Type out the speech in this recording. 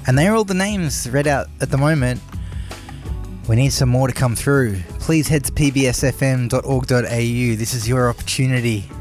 And they are all the names read out at the moment. We need some more to come through. Please head to pbsfm.org.au. This is your opportunity.